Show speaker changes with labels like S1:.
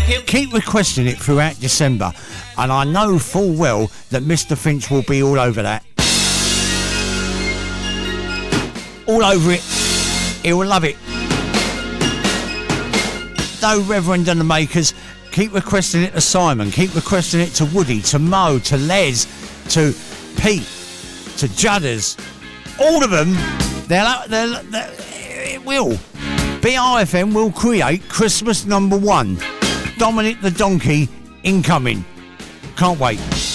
S1: Keep requesting it throughout December, and I know full well that Mr. Finch will be all over that. All over it. He will love it. No Reverend and the Makers. Keep requesting it to Simon. Keep requesting it to Woody, to Mo, to Les, to Pete, to Judders. All of them. It will. BRFM will create Christmas number 1. Dominic the Donkey incoming. Can't wait.